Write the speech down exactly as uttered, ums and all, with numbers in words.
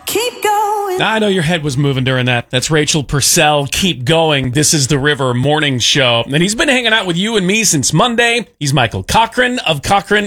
Keep going. I know your head was moving during that. That's Rachel Purcell. Keep going. This is the River Morning Show. And he's been hanging out with you and me since Monday. He's Michael Cochran of Cochran